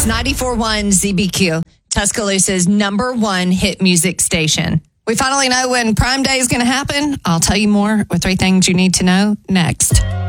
It's 94.1 ZBQ, Tuscaloosa's number one hit music station. We finally know when Prime Day is going to happen. I'll tell you more with 3 things you need to know next.